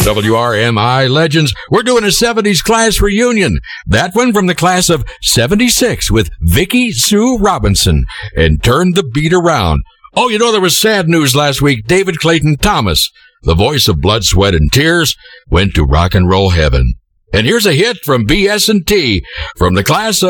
WRMI legends, we're doing a 70s class reunion. That one from the class of 76 with Vicki Sue Robinson and Turn the Beat Around. Oh, there was sad news last week. David Clayton Thomas, the voice of Blood, Sweat, and Tears, went to rock and roll heaven. And here's a hit from BS&T from the class of